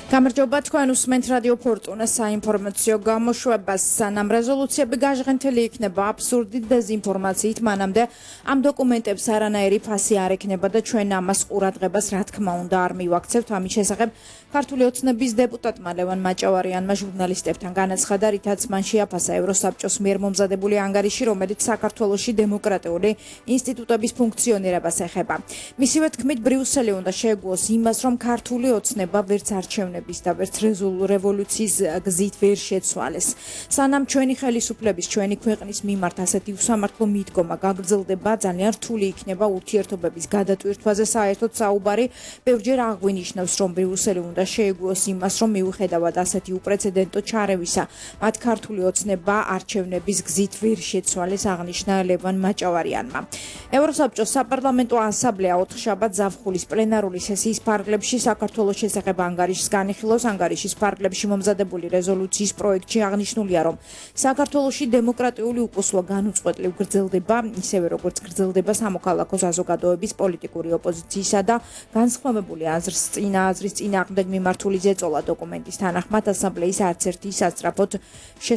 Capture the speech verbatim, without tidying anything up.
გამარჯობა, თქვენ უსმენთ რადიო ფორტუნას საინფორმაციო გამოშვებას. სანამ რეზოლუციები გაჟღენთელი იქნება აბსურდით დეზინფორმაციით, მანამდე ამ დოკუმენტებს არანაირი ფასი არ ექნება და ჩვენ ამას ყურადღებას რა თქმა უნდა არ მივაქცევთ. ამის შესახებ ქართული ოცნების დეპუტატმა ლევან მაჭავარიანმა ჟურნალისტებთან განაცხადა, რითაც მან შეაფასა ევროსაბჭოს მიერ მომზადებული ანგარიში, რომელიც საქართველოში დემოკრატიული ინსტიტუტების ფუნქციონირებას ეხება. მისივე თქმით, ბრიუსელი უნდა შეეგუოს იმას, რომ ქართული ოცნება ვერც არჩევნების და ვერც რევოლუციის გზით ვერ შეცვალეს. სანამ ჩვენი ხელისუფლების, ჩვენი ქვეყნის მიმართ ასეთი უსამართლო მიდგომა გაგრძელდება, ძალიან რთული იქნება ურთიერთობების გადატვირთვაზე საერთოდ საუბარი. ბევრჯერ აღვინიშნავს, რომ ბრიუსელი უნდა შეეგუოს იმას, რომ მიუხედავად ასეთი უპრეცედენტო ჩარევისა, მათ ქართული ოცნება არჩევნების გზით ვერ შეცვალეს, აღნიშნა ლევან მაჭავარიანმა. ევროსაბჭოს საპარლამენტო ასამბლეა ოთხშაბათ ზაფხულის პლენარული სესიის ფარგლებში საქართველოს შესახებ ანგარიშს განიხილავს. ანგარიშის ფარგლებში მომზადებული რეზოლუციის პროექტში აღნიშნულია, რომ საქართველოში დემოკრატიული უკუსლო განუწყვეტლივ გრძელდება, ისევე როგორც გრძელდება სამოქალაქო საზოგადოების პოლიტიკური ოპოზიციისა და განსხვავებული აზრის წინა აზრის წინააღმდეგ მიმართული ზეწოლა. დოკუმენტის თანახმად ასამბლეის არც ერთი სასწრაფოდ